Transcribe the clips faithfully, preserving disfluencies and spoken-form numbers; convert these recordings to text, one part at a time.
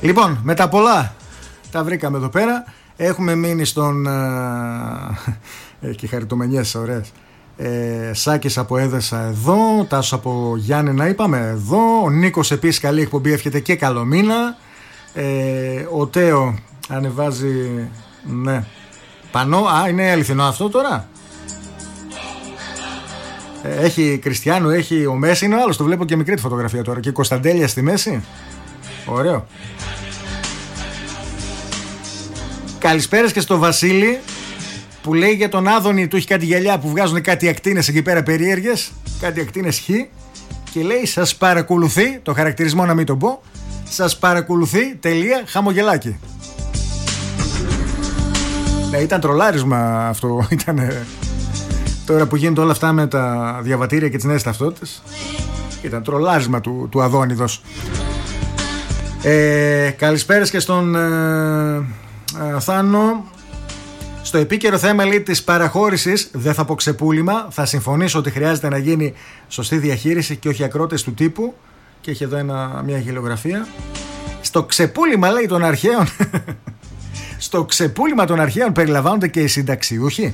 Λοιπόν, με τα πολλά τα βρήκαμε εδώ πέρα. Έχουμε μείνει στον έχει και χαριτομενιές ωραίες. ε, Σάκης από Έδεσα εδώ, Τάσος από Γιάννενα είπαμε εδώ, ο Νίκος επίσης καλή εκπομπή, εύχεται και καλό μήνα. ε, Ο Τέο ανεβάζει, ναι, πανό. Α, είναι αληθινό αυτό τώρα? Έχει Κριστιανού, έχει ο Μέση, είναι ο άλλος, το βλέπω και μικρή τη φωτογραφία τώρα. Και η Κωνσταντέλια στη μέση. Ωραίο. Καλησπέρας και στο Βασίλη που λέει για τον Άδωνη, του έχει κάτι γυαλιά που βγάζουν κάτι ακτίνες εκεί πέρα περίεργες, κάτι ακτίνες χ, και λέει σας παρακολουθεί, το χαρακτηρισμό να μην το πω, σας παρακολουθεί τελεία χαμογελάκι. Ναι, ήταν τρολάρισμα αυτό, ήταν τώρα που γίνονται όλα αυτά με τα διαβατήρια και τις νέες ταυτότητες, ήταν τρολάρισμα του, του Αδόνιδος. ε, Καλησπέρας και στον ε, ε, Θάνο. Στο επίκαιρο θέμα, λέει, της παραχώρησης, δεν θα πω ξεπούλημα, θα συμφωνήσω ότι χρειάζεται να γίνει σωστή διαχείριση και όχι ακρότες του τύπου. Και έχει εδώ ένα, μια γελιογραφία. Στο ξεπούλημα, λέει, των αρχαίων στο ξεπούλημα των αρχαίων περιλαμβάνονται και οι συνταξιούχοι.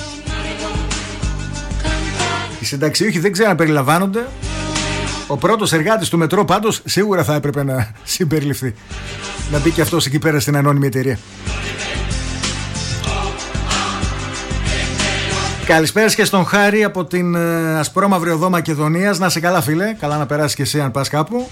Οι συνταξιούχοι δεν ξέρω αν περιλαμβάνονται. Ο πρώτος εργάτης του μετρό πάντως σίγουρα θα έπρεπε να συμπεριληφθεί, να μπει και αυτός εκεί πέρα στην ανώνυμη εταιρεία. Καλησπέρα και στον Χάρη από την ε, ασπρόμαυρη οδό Μακεδονίας. Να σε καλά, φίλε. Καλά να περάσεις και εσύ αν πας κάπου.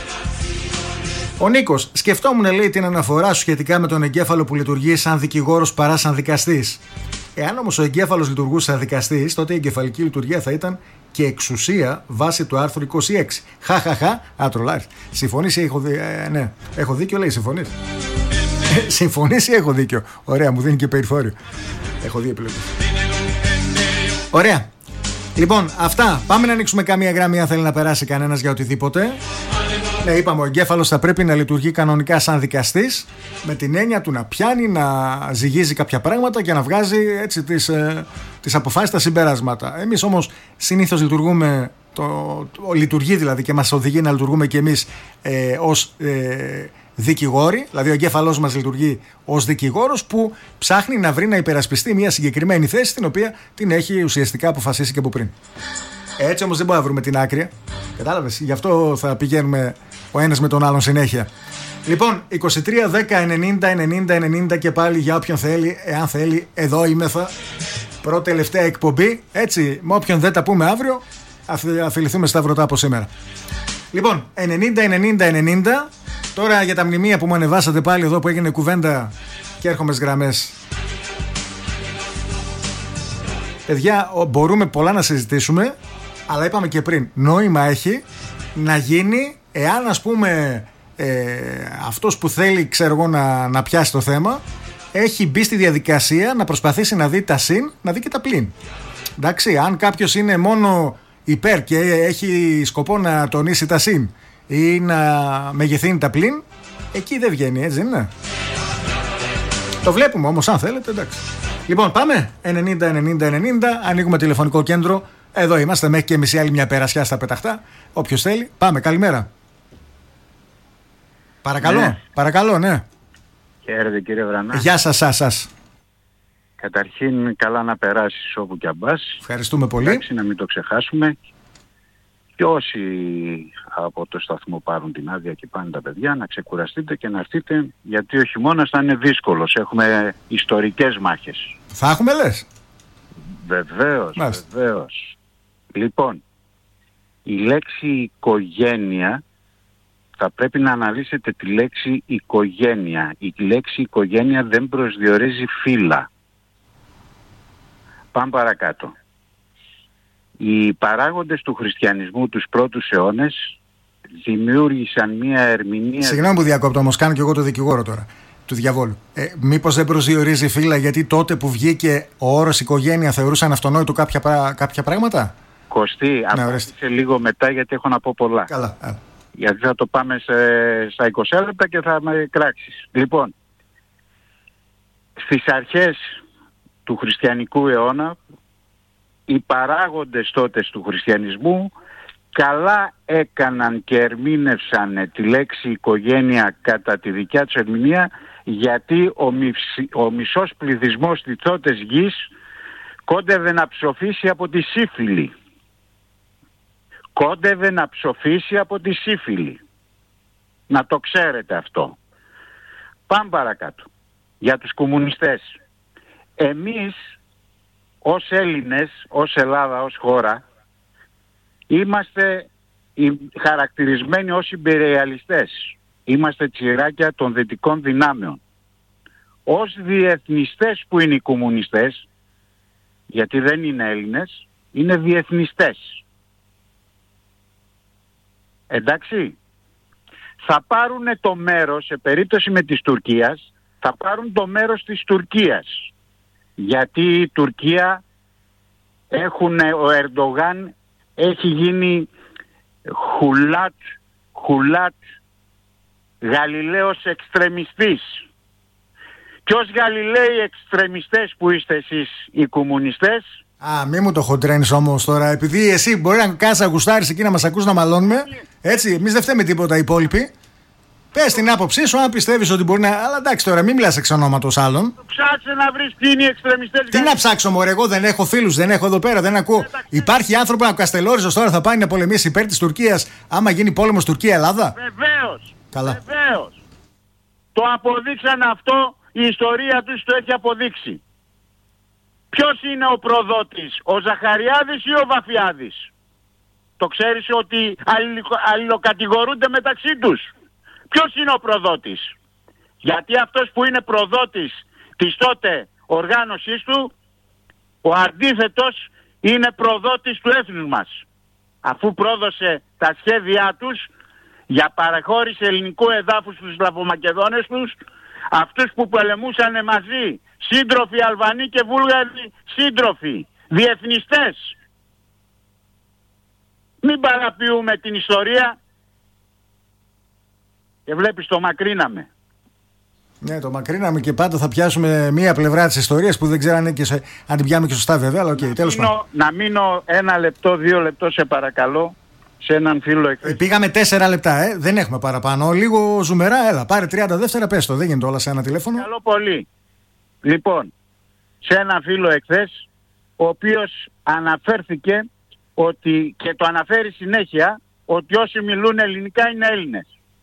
Ο Νίκος, σκεφτόμουν, λέει, την αναφορά σου σχετικά με τον εγκέφαλο που λειτουργεί σαν δικηγόρος παρά σαν δικαστής. Εάν όμως ο εγκέφαλος λειτουργούσε σαν δικαστής, τότε η εγκεφαλική λειτουργία θα ήταν και εξουσία βάσει του άρθρου είκοσι έξι. Χαχαχα, ατρολάρι. Συμφωνείς ή έχω δίκιο? Ε, ναι, έχω δίκιο, λέει, συμφωνείς? Συμφωνείς ή έχω δίκιο? Ωραία, μου δίνει και περιθώριο. Έχω δύο επιλογές. Ωραία. Λοιπόν, αυτά. Πάμε να ανοίξουμε καμία γραμμή αν θέλει να περάσει κανένας για οτιδήποτε. Ναι, είπαμε, ο εγκέφαλος θα πρέπει να λειτουργεί κανονικά σαν δικαστής, με την έννοια του να πιάνει, να ζυγίζει κάποια πράγματα και να βγάζει έτσι τις, ε, τις αποφάσεις, τα συμπεράσματα. Εμείς όμως συνήθως λειτουργούμε, το, το, λειτουργεί δηλαδή και μας οδηγεί να λειτουργούμε και εμείς ε, ως ε, δικηγόροι. Δηλαδή ο εγκέφαλός μας λειτουργεί ως δικηγόρος που ψάχνει να βρει να υπερασπιστεί μια συγκεκριμένη θέση, την οποία την έχει ουσιαστικά αποφασίσει και από πριν. Έτσι όμως δεν μπορούμε να βρούμε την άκρη. Κατάλαβες, γι' αυτό θα πηγαίνουμε ο ένας με τον άλλον συνέχεια. Λοιπόν, είκοσι τρία δέκα ενενήντα ενενήντα ενενήντα και πάλι για όποιον θέλει, εάν θέλει, εδώ είμεθα. Πρώτη τελευταία εκπομπή. Έτσι, με όποιον δεν τα πούμε αύριο, θα φιληθούμε σταυρωτά από σήμερα. Λοιπόν, ενενήντα ενενήντα ενενήντα. Τώρα για τα μνημεία που μου ανεβάσατε πάλι εδώ, που έγινε κουβέντα και έρχομαι στις γραμμές. Παιδιά, μπορούμε πολλά να συζητήσουμε, αλλά είπαμε και πριν, νόημα έχει να γίνει εάν, ας πούμε, ε, αυτός που θέλει, ξέρω εγώ, να, να πιάσει το θέμα, έχει μπει στη διαδικασία να προσπαθήσει να δει τα συν, να δει και τα πλην. Εντάξει, αν κάποιος είναι μόνο υπέρ και έχει σκοπό να τονίσει τα συν ή να μεγεθύνει τα πλην, εκεί δεν βγαίνει, έτσι δεν είναι? Το βλέπουμε όμως, αν θέλετε, εντάξει. Λοιπόν, πάμε ενενήντα ενενήντα ενενήντα, ανοίγουμε τηλεφωνικό κέντρο. Εδώ είμαστε, μέχρι και μισή άλλη μια περασιά στα πεταχτά. Όποιος θέλει, πάμε, καλημέρα. Παρακαλώ, ναι. παρακαλώ, ναι. Χαίρετε, κύριε Βρανά. Γεια σας, σας, σας. Καταρχήν, καλά να περάσεις όπου κι αν πας. Ευχαριστούμε πολύ. Εντάξει, να μην το ξεχάσουμε. Και όσοι από το σταθμό πάρουν την άδεια και πάνε τα παιδιά, να ξεκουραστείτε και να έρθετε, γιατί ο χειμώνας θα είναι δύσκολος. Έχουμε ιστορικές μάχες. Θα έχουμε, λες? Βεβαίως, Μάλιστα. βεβαίως. Λοιπόν, η λέξη οικογένεια, θα πρέπει να αναλύσετε τη λέξη οικογένεια. Η λέξη οικογένεια δεν προσδιορίζει φύλα. Πάμε παρακάτω. Οι παράγοντες του χριστιανισμού τους πρώτους αιώνες δημιούργησαν μία ερμηνεία... Συγγνώμη που διακόπτω, όμως κάνω και εγώ το δικηγόρο τώρα του διαβόλου. Ε, μήπως δεν προσδιορίζει φύλα γιατί τότε που βγήκε ο όρος οικογένεια θεωρούσαν αυτονόητο κάποια, κάποια πράγματα? Κωστή, απάντησε λίγο μετά γιατί έχω να πω πολλά. Καλά, καλά. Γιατί θα το πάμε σε, στα είκοσι λεπτά και θα με κράξεις. Λοιπόν, στις αρχές του χριστιανικού αιώνα, οι παράγοντες τότε του χριστιανισμού καλά έκαναν και ερμήνευσαν τη λέξη οικογένεια κατά τη δικιά τους ερμηνεία, γιατί ο, μισ, ο μισός πληθυσμός της τότε γης κόντευε να ψοφήσει από τη σύφυλλη. Κόντευε να ψοφήσει από τη σύφυλλη. Να το ξέρετε αυτό. Πάμε παρακάτω. Για τους κομμουνιστές. Εμείς ως Έλληνες, ως Ελλάδα, ως χώρα, είμαστε χαρακτηρισμένοι ως ιμπεριαλιστές. Είμαστε τσιράκια των δυτικών δυνάμεων. Ως διεθνιστές που είναι οι κομμουνιστές, γιατί δεν είναι Έλληνες, είναι διεθνιστές. Εντάξει. Θα πάρουν το μέρος, σε περίπτωση με της Τουρκίας, θα πάρουν το μέρος της Τουρκίας. Γιατί η Τουρκία έχουν, ο Ερντογάν έχει γίνει χουλάτ, χουλάτ Γαλιλαίος εξτρεμιστής. Και ως Γαλιλαίοι εξτρεμιστές που είστε εσείς οι κομμουνιστές. Α, μη μου το χοντρένεις όμως τώρα, επειδή εσύ μπορεί να κάνεις να γουστάρεις εκεί να μας ακούς να μαλώνουμε. Έτσι, εμείς δεν φταίμε τίποτα οι υπόλοιποι. Πες την άποψή σου, αν πιστεύεις ότι μπορεί να. Αλλά εντάξει τώρα, μην μιλάς εξ ονόματος άλλων. Ψάξε να βρεις ποιοι είναι οι εξτρεμιστές. Τι να ψάξω, μωρέ, εγώ δεν έχω φίλους, δεν έχω εδώ πέρα, δεν ακούω. Υπάρχει άνθρωπο από Καστελόριζος τώρα θα πάει να πολεμήσει υπέρ της Τουρκίας, άμα γίνει πόλεμος Τουρκία-Ελλάδα. Βεβαίως. Καλά. Βεβαίως. Το αποδείξαν αυτό, η ιστορία τους το έχει αποδείξει. Ποιος είναι ο προδότης, ο Ζαχαριάδης ή ο Βαφιάδης? Το ξέρεις ότι αλληλοκατηγορούνται μεταξύ τους. Ποιος είναι ο προδότης? Γιατί αυτός που είναι προδότης της τότε οργάνωσής του, ο αντίθετος είναι προδότης του έθνους μας. Αφού πρόδωσε τα σχέδιά τους για παραχώρηση ελληνικού εδάφους στους Σλαβομακεδόνες τους, αυτούς που πολεμούσαν μαζί, σύντροφοι Αλβανοί και Βούλγαροι σύντροφοι, διεθνιστές. Μην παραποιούμε την ιστορία. Και βλέπεις, το μακρύναμε. Ναι, το μακρύναμε και πάντα θα πιάσουμε μία πλευρά της ιστορίας που δεν ξέρω αν, είναι και σε, αν την πιάμε και σωστά βέβαια, αλλά οκ, okay, τέλος πάντων. Να μείνω ένα λεπτό, δύο λεπτό σε παρακαλώ, σε έναν φίλο εκ... ε, Πήγαμε τέσσερα λεπτά, ε, δεν έχουμε παραπάνω. Λίγο ζουμερά, έλα, πάρε τριάντα δεύτερα, πες το, δεν γίνεται όλα σε ένα τηλέφωνο. Καλό πολύ. Λοιπόν, σε έναν φίλο εχθές, ο οποίος αναφέρθηκε ότι, και το αναφέρει συνέχεια, ότι όσοι μιλούν ελληνικά είναι Έλληνες.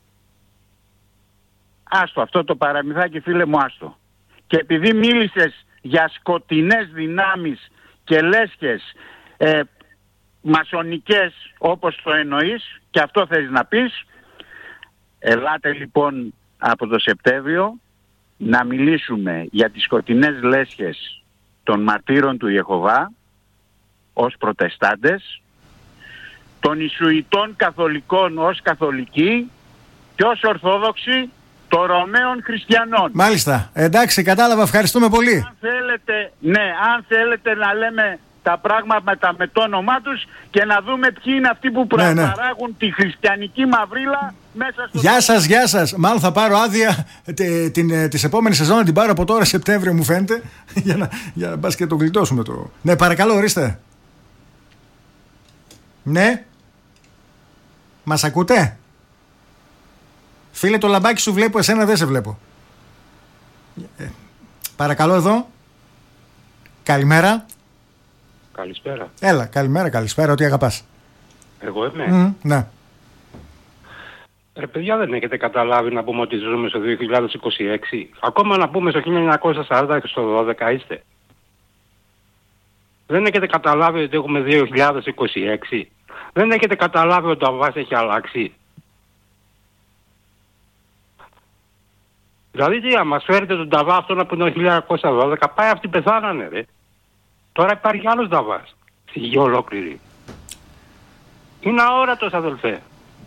Άστο αυτό το παραμυθάκι, φίλε μου, άστο. Και επειδή μίλησες για σκοτεινές δυνάμεις και λέσχες ε, μασονικές όπως το εννοείς, και αυτό θέλεις να πεις, ελάτε λοιπόν από το Σεπτέμβριο να μιλήσουμε για τις σκοτεινές λέσχες των μαρτύρων του Ιεχωβά ως προτεστάντες, των Ιησουητών καθολικών ως καθολικοί και ως Ορθόδοξοι των Ρωμαίων χριστιανών. Μάλιστα. Εντάξει, κατάλαβα. Ευχαριστούμε πολύ. Αν θέλετε, ναι, αν θέλετε να λέμε τα πράγματα με το όνομά τους και να δούμε ποιοι είναι αυτοί που ναι, ναι. παράγουν τη χριστιανική μαυρίλα μέσα στο... Γεια σας, γεια σας. Μάλλον θα πάρω άδεια τις επόμενες σεζόν, να την πάρω από τώρα Σεπτέμβριο μου φαίνεται, για να, για να πας και το γλιτώσουμε το... Ναι, παρακαλώ, ορίστε. Ναι. Μας ακούτε? Φίλε, το λαμπάκι σου βλέπω, εσένα δεν σε βλέπω. Ε, παρακαλώ εδώ. Καλημέρα. Καλησπέρα. Έλα, καλημέρα, καλησπέρα, ό,τι αγαπάς. Εγώ είμαι. Mm, ναι. Ρε παιδιά, δεν έχετε καταλάβει να πούμε ότι ζούμε στο δύο χιλιάδες είκοσι έξι? Ακόμα να πούμε στο χίλια εννιακόσια σαράντα και στο δώδεκα είστε? Δεν έχετε καταλάβει ότι έχουμε δύο χιλιάδες είκοσι έξι? Δεν έχετε καταλάβει ότι το αβάς έχει αλλάξει? Δηλαδή τι, αν μας φέρετε τον ταβά αυτόν από το χίλια εννιακόσια δώδεκα, πάει αυτοί πεθάνανε ρε. Τώρα υπάρχει άλλος ταβάς στη γη ολόκληρη. Είναι αόρατος, αδελφέ.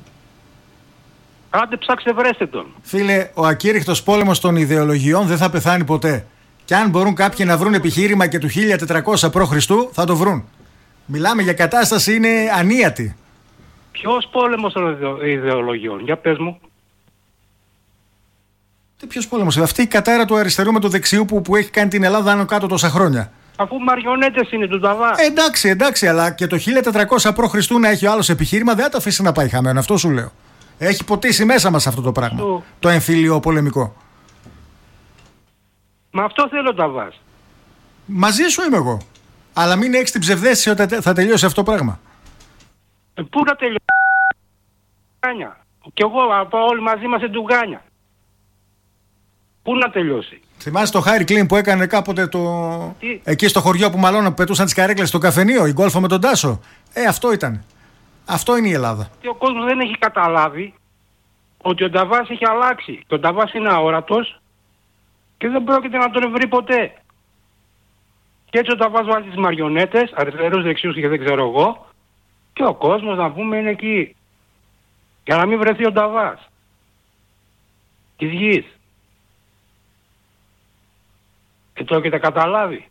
Άντε ψάξτε, βρέστε τον. Φίλε, ο ακήρυχτος πόλεμος των ιδεολογιών δεν θα πεθάνει ποτέ. Και αν μπορούν κάποιοι να βρουν επιχείρημα και του χίλια τετρακόσια προ Χριστού, θα το βρουν. Μιλάμε για κατάσταση, είναι ανίατη. Ποιος πόλεμος των ιδεολογιών, για πες μου. Τι ποιος πόλεμος, αυτή η κατάρα του αριστερού με το δεξιού που, που έχει κάνει την Ελλάδα άνω κάτω τόσα χρόνια. Αφού μαριονέτες είναι του Νταβά. Ε, εντάξει, εντάξει, αλλά και το χίλια τετρακόσια προ Χριστού να έχει ο άλλος επιχείρημα δεν θα το αφήσει να πάει χαμένο. Αυτό σου λέω. Έχει ποτίσει μέσα μας αυτό το πράγμα. Το, το εμφύλιο πολεμικό. Μα αυτό θέλω τα βάς. Μαζί σου είμαι εγώ. Αλλά μην έχεις την ψευδαίσθηση ότι θα τελειώσει αυτό το πράγμα. Ε, πού να τελειώσει. Κι εγώ από όλοι μαζί μας σε ντουγάνια. Πού να τελειώσει. Θυμάσαι το Χάρι Κλίν που έκανε κάποτε το... Τι? Εκεί στο χωριό που μαλώνα που πετούσαν τις καρέκλες στο καφενείο, η γκόλφα με τον Τάσο. Ε, αυτό ήταν. Αυτό είναι η Ελλάδα. Και ο κόσμος δεν έχει καταλάβει ότι ο Νταβάς έχει αλλάξει. Και ο Νταβάς είναι αόρατος και δεν πρόκειται να τον βρει ποτέ. Και έτσι ο Νταβάς βάζει τις μαριονέτες, αριστερούς, δεξιούς και δεν ξέρω εγώ, και ο κόσμος να πούμε είναι εκεί. Για να μην βρεθεί ο Νταβάς της γης. Και το έχετε καταλάβει.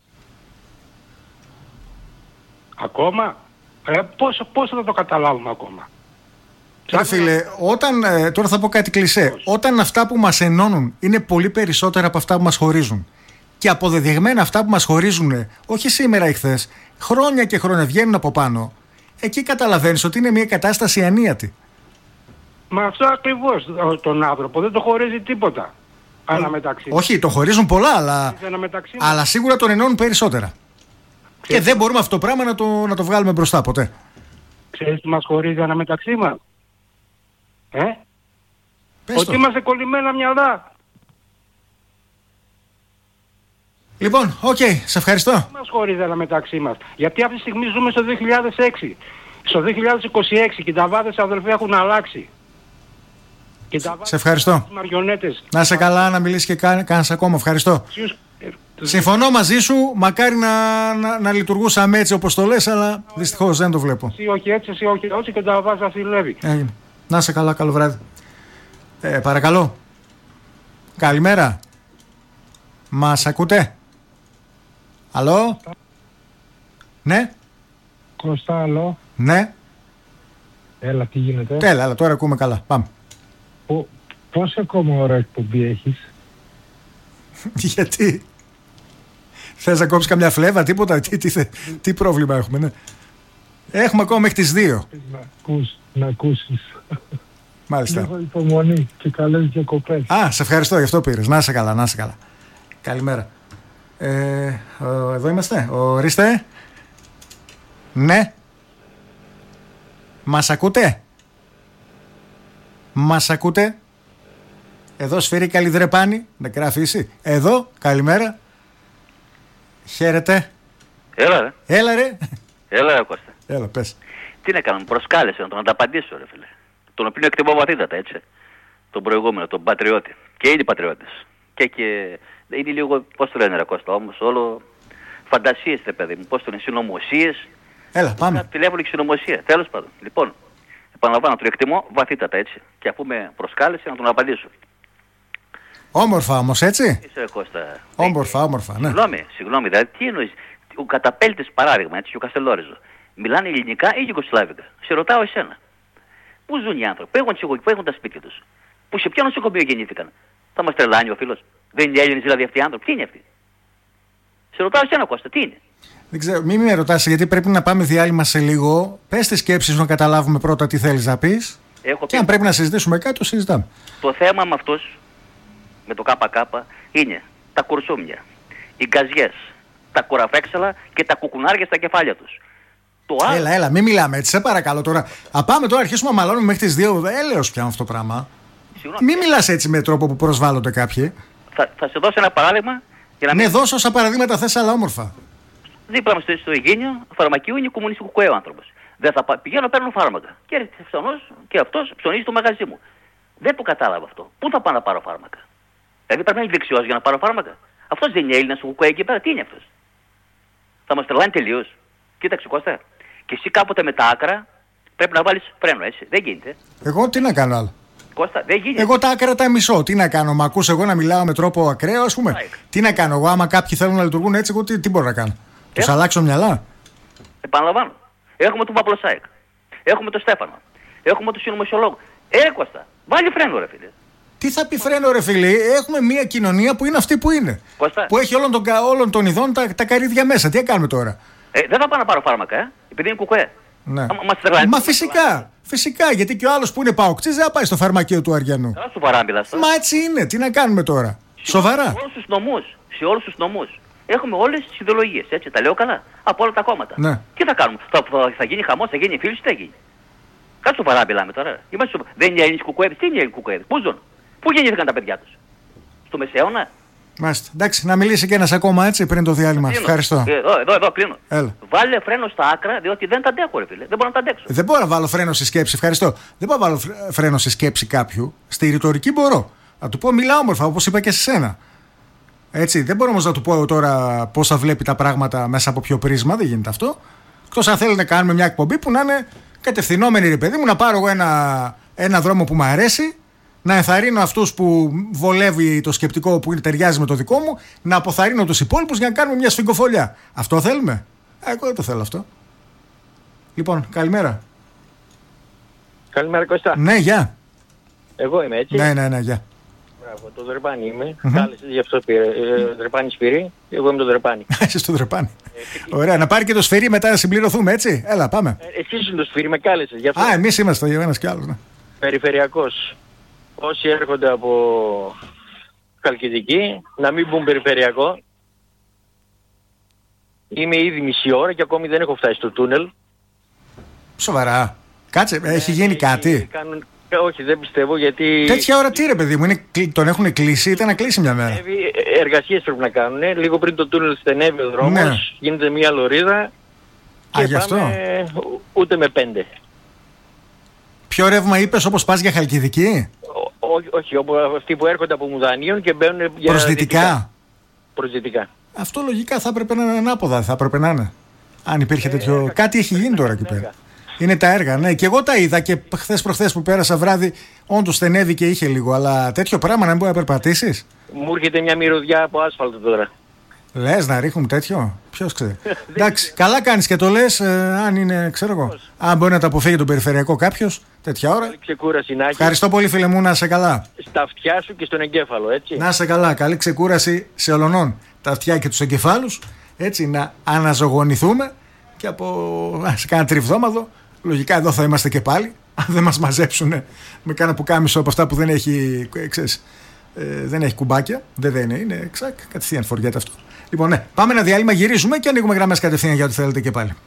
Ακόμα. Ε, πόσο, πόσο θα το καταλάβουμε ακόμα. Ρε φίλε, όταν, ε, τώρα θα πω κάτι κλισέ. Όταν αυτά που μας ενώνουν είναι πολύ περισσότερα από αυτά που μας χωρίζουν, και αποδεδειγμένα αυτά που μας χωρίζουν, όχι σήμερα ή χθες, χρόνια και χρόνια βγαίνουν από πάνω, εκεί καταλαβαίνεις ότι είναι μια κατάσταση ανίατη. Μα αυτό ακριβώς τον άνθρωπο δεν το χωρίζει τίποτα. Αναμεταξύ. Όχι, το χωρίζουν πολλά, αλλά, αλλά σίγουρα τον ενώνουν περισσότερα. Ξέρεις, και δεν μπορούμε αυτό το πράγμα να το, να το βγάλουμε μπροστά ποτέ. Ξέρεις τι μας χωρίζει αναμεταξύ μας. Ε? Πες ότι το. είμαστε κολλημένα μυαλά. Λοιπόν, οκ, okay, σε ευχαριστώ. Τι μας χωρίζει αναμεταξύ μας. Γιατί αυτή τη στιγμή ζούμε στο δύο χιλιάδες έξι. Στο δύο χιλιάδες είκοσι έξι και οι Νταβάδες αδελφοί έχουν αλλάξει. Σε ευχαριστώ. Να είσαι καλά, να μιλήσεις και κάνεις ακόμα. Ευχαριστώ. Συμφωνώ μαζί σου. Μακάρι να, να, να λειτουργούσαμε έτσι όπως το λες, αλλά δυστυχώς δεν το βλέπω. Εσύ όχι έτσι, εσύ όχι έτσι και τα βάζει ασυλεύει. Ε, να είσαι καλά, καλό βράδυ. Ε, παρακαλώ. Καλημέρα. Μας ακούτε? Αλλό? Ναι. Κώστα, αλλό. Ναι. Έλα, τι γίνεται? Έλα, έλα, τώρα ακούμε καλά. Πάμε. Πο, πόση ακόμα ώρα εκπομπή έχεις? Γιατί? Θες να κόψεις καμιά φλέβα, τίποτα? Τι, τι, τι, τι πρόβλημα έχουμε, ναι? Έχουμε ακόμα μέχρι τις δύο. Να, ακούς, να ακούσεις. Μάλιστα. Έχω υπομονή και καλές διακοπές. Α, σε ευχαριστώ, γι' αυτό πήρες. Να είσαι καλά, να είσαι καλά. Καλημέρα. Ε, ο, εδώ είμαστε. Ορίστε. Ναι. Μας ακούτε? Μας ακούτε? Εδώ σφυρί Καλυδρεπάνη. Νεκρά φύση. Εδώ, καλημέρα. Χαίρετε. Έλα ρε. Έλα ρε. Έλα ρε Κώστα. Έλα, πες. Τι να κάνουμε, προσκάλεσε να τον ανταπαντήσω ρε φίλε. Τον οποίο εκτιμώ βαθύτατα έτσι. Τον προηγούμενο, τον πατριώτη. Και είναι πατριώτης. Και, και είναι λίγο, πώς το λένε ρε Κώστα όμως, όλο φαντασίες ρε παιδί μου. Πώς το λένε, συνωμοσίες. Έλα, πάμε. Ένα τηλέφωνο και συνωμοσία. Τέλος πάντων. Λοιπόν, επαναλαμβάνω, τον εκτιμώ βαθύτατα έτσι. Και αφού με προσκάλεσε να τον απαντήσω. Όμορφα όμως, έτσι. Είσαι Κώστα. Όμορφα, όμορφα, ναι. Συγγνώμη, συγγνώμη, δηλαδή τι εννοείς. Ο καταπέλτης παράδειγμα, έτσι, ο Καστελόριζο. Μιλάνε ελληνικά ή γιουγκοσλάβικα. Σε ρωτάω εσένα. Πού ζουν οι άνθρωποι, που έχουν, που έχουν τα σπίτια τους. Που σε ποιο νοσοκομείο γεννήθηκαν. Θα μας τρελάνει ο φίλος. Δεν είναι Έλληνες δηλαδή αυτοί οι άνθρωποι. Τι είναι αυτοί. Σε ρωτάω εσένα Κώστα, τι είναι. Δεν ξέρω, μην με ρωτάς γιατί πρέπει να πάμε διάλειμμα σε λίγο. Πες τις σκέψεις να καταλάβουμε πρώτα τι θέλεις να πεις. Έχω και αν πρέπει να συζητήσουμε κάτι, το συζητάμε. Το θέμα με αυτός, με το ΚΚ, είναι τα κουρσούμια, οι γκαζιές, τα κουραφέξαλα και τα κουκουνάρια στα κεφάλια τους. Το άλλο... Έλα, έλα, μην μιλάμε έτσι, σε παρακαλώ τώρα. Α, πάμε τώρα, αρχίσουμε να μαλώνουμε μέχρι τις δύο. Έλεος πια αυτό το πράγμα. Συγγνώμη. Μην μιλάς έτσι με τρόπο που προσβάλλονται κάποιοι. Θα, θα σε δώσω ένα παράδειγμα. Για να ναι, μην... δώσω όσα παραδείγματα θες, αλλά όμορφα. Δίπλα μου στο, στο Αιγίνιο, φαρμακείο είναι κομμουνιστικού κουκουέ ο άνθρωπος. Δεν θα πα... πηγαίνω, παίρνω φάρμακα. Και έρχεται αυτός και αυτός ψωνίζει στο μαγαζί μου. Δεν το κατάλαβα αυτό. Πού θα πάω να πάρω φάρμακα. Δηλαδή πρέπει να είναι δεξιός για να πάρω φάρμακα. Αυτός δεν είναι Έλληνας στο κουκουέ εκεί πέρα. Τι είναι αυτός. Θα μας τρελάνει τελείως. Κοίταξε Κώστα. Και εσύ κάποτε με τα άκρα πρέπει να βάλεις φρένο, έτσι. Δεν γίνεται. Εγώ τι να κάνω άλλο. Κώστα, δεν γίνεται. Εγώ τα άκρα τα μισώ. Τι να κάνω, μ' ακούς εγώ να μιλάω με τρόπο ακραίο, ας πούμε. Ά, τι να κάνω, εγώ άμα κάποιοι θέλουν να λειτουργούν έτσι, εγώ τι, τι μπορώ να κάνω. Τους Έχω... αλλάξω μυαλά. Επαναλαμβάνω. Έχουμε τον Παπλοσάικ. Έχουμε τον Στέφανο. Έχουμε τον συνωμοσιολόγο. Ε, Κώστα, βάλει φρένο, ρε φίλε. Τι θα πει φρένο, ρε φίλε? Έχουμε μια κοινωνία που είναι αυτή που είναι. Κώστα. Που έχει όλων των, όλων των ειδών τα, τα καρύδια μέσα. Τι κάνουμε τώρα? Ε, δεν θα πάω να πάρω φάρμακα, ε, επειδή είναι κουκουέ. Ναι. Μα, μα, Μα φυσικά, φυσικά, γιατί και ο άλλος που είναι παοκτζής δεν θα πάει στο φαρμακείο του Αριανού. Καλά σου παράμπηλα. Μα έτσι είναι, τι να κάνουμε τώρα? Σε Σοβαρά. Σε όλους τους νομούς, σε όλους τους νομούς. Έχουμε όλες τις ιδεολογίες, έτσι, τα λέω καλά. Από όλα τα κόμματα. Ναι. Τι θα κάνουμε, θα, θα, θα γίνει χαμός, θα γίνει φίλος, τι θα γίνει? Κάτσε σοβαρά μιλάμε τώρα. Είμαστε, δεν είναι Έλληνες κουκουέδες, τι είναι Έλληνες κουκουέδες, πού ζουν, πού γεννήθηκαν τα παιδιά τους? Στο Μεσαίωνα? Μάλιστα. Εντάξει, να μιλήσει και ένας ακόμα έτσι πριν το διάλειμμα. Κλείνω. Ευχαριστώ. Ε, Εδώ, εδώ, εδώ, κλείνω. Έλα. Βάλε φρένο στα άκρα, διότι δεν τα αντέχω, ρε φίλε. Δεν μπορώ να τα αντέξω. Δεν μπορώ να βάλω φρένο στη σκέψη. Ευχαριστώ. Δεν μπορώ να βάλω φρένο στη σκέψη κάποιου. Στη ρητορική μπορώ. Να του πω μιλά όμορφα, όπως είπα και σε σένα. Έτσι, δεν μπορώ όμως να του πω τώρα πώς θα βλέπει τα πράγματα μέσα από ποιο πρίσμα. Δεν γίνεται αυτό. Εκτός αν θέλει να κάνουμε μια εκπομπή που να είναι κατευθυνόμενη, ρε παιδί μου, να πάρω εγώ ένα, ένα δρόμο που μου αρέσει, να ενθαρρύνω αυτούς που βολεύει το σκεπτικό που ταιριάζει με το δικό μου, να αποθαρρύνω τους υπόλοιπους για να κάνουμε μια σφιγγοφολιά. Αυτό θέλουμε? Ε, εγώ δεν το θέλω αυτό. Λοιπόν, καλημέρα. Καλημέρα Κώστα. Ναι, γεια. Εγώ είμαι έτσι. Ναι, ναι, ναι, γεια. Μπράβο, το Δρεπάνι είμαι. Mm-hmm. Κάλεσες γι' αυτό πήρε. Ε, Δρεπάνι Σπυρί, εγώ είμαι το Δρεπάνι. Είσαι στο Δρεπάνι. Ωραία, να πάρει και το σφυρί μετά να συμπληρωθούμε, έτσι. Έλα, πάμε. Ε, εσύ είσαι το Σπυρί, με κάλεσες γι' αυτό. Α, εμείς είμαστε ο ένας κι άλλος, ναι. Περιφερειακός. Όσοι έρχονται από Χαλκιδική, να μην μπουν περιφερειακό. Είμαι ήδη μισή ώρα και ακόμη δεν έχω φτάσει στο τούνελ. Σοβαρά? Κάτσε, έχει γίνει κάτι? Κάνουν... Όχι, δεν πιστεύω γιατί... Τέτοια ώρα τι ρε παιδί μου, είναι... τον έχουν κλείσει, ήταν να κλείσει μια μέρα. Εργασίες πρέπει να κάνουν. Λίγο πριν το τούνελ στενεύει ο δρόμος, ναι. Γίνεται μια λωρίδα και Α, γι' πάμε ούτε με πέντε. Ποιο ρεύμα είπες, όπως πας για Χαλκιδική? Όχι, όχι, αυτοί που έρχονται από Μουδανίων και μπαίνουν για προσδυτικά. Προσδυτικά. Αυτό λογικά θα έπρεπε να είναι ανάποδα, θα έπρεπε να είναι. Αν υπήρχε ε, τέτοιο... Έργα. Κάτι έχει γίνει τώρα εκεί πέρα. Είναι τα έργα, ναι. Και εγώ τα είδα και χθες προχθές που πέρασα βράδυ, όντως στενεύει και είχε λίγο. Αλλά τέτοιο πράγμα να μην μπορεί να περπατήσεις. Μου έρχεται μια μυρωδιά από άσφαλτο τώρα. Λες να ρίχνουν τέτοιο? Ποιος ξέρει. Εντάξει, καλά κάνεις και το λες, ε, αν είναι, ξέρω εγώ. Αν μπορεί να το αποφύγει τον περιφερειακό κάποιος, τέτοια ώρα. Ξεκούραση να έχει. Ευχαριστώ πολύ, φίλε μου, να είσαι καλά. Στα αυτιά σου και στον εγκέφαλο, έτσι. Να είσαι καλά, καλή ξεκούραση σε ολονών. Τα αυτιά και τους εγκεφάλους, έτσι να αναζωογονηθούμε και από σε κάνα τριβδόμαδο. Λογικά εδώ θα είμαστε και πάλι. Αν δεν μας μαζέψουν με κάνα πουκάμισο από αυτά που δεν έχει, ξέρεις, ε, δεν έχει κουμπάκια. Δεν, δεν είναι, είναι ξακ, κατευθείαν φοριέται αυτό. Λοιπόν, ναι, πάμε ένα διάλειμμα, γυρίζουμε και ανοίγουμε γραμμές κατευθείαν για ό,τι θέλετε και πάλι.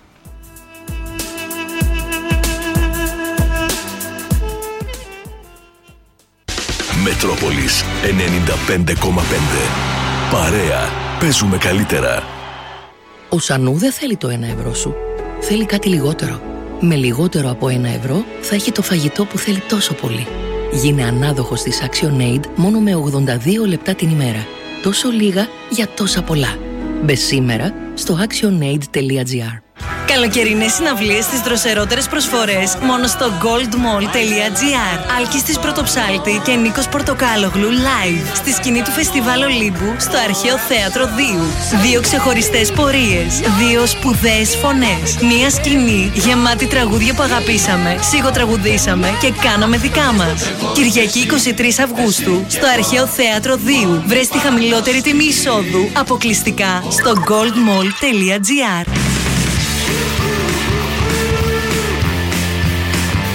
Μετρόπολης ενενήντα πέντε κόμμα πέντε. Παρέα, παίζουμε καλύτερα. Ο Σανού δεν θέλει το ένα ευρώ σου. Θέλει κάτι λιγότερο. Με λιγότερο από ένα ευρώ θα έχει το φαγητό που θέλει τόσο πολύ. Γίνε ανάδοχος της ActionAid μόνο με ογδόντα δύο λεπτά την ημέρα. Τόσο λίγα για τόσα πολλά. Μπε σήμερα στο actionaid τελεία gr. Καλοκαιρινές συναυλίες στις δροσερότερες προσφορές μόνο στο goldmall τελεία gr. Άλκης της Πρωτοψάλτη και Νίκος Πορτοκάλογλου live στη σκηνή του Φεστιβάλ Ολύμπου στο Αρχαίο Θέατρο Δίου. Δύο ξεχωριστές πορείες, δύο σπουδαίες φωνές, μία σκηνή γεμάτη τραγούδια που αγαπήσαμε, σιγοτραγουδήσαμε και κάναμε δικά μας. Κυριακή εικοστή τρίτη Αυγούστου στο Αρχαίο Θέατρο Δίου. Βρες τη χαμηλότερη τιμή εισόδου αποκλειστικά στο goldmall τελεία gr.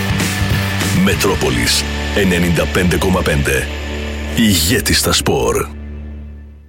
Μετρόπολης ενενήντα πέντε κόμμα πέντε. Ηγέτη στα σπορ.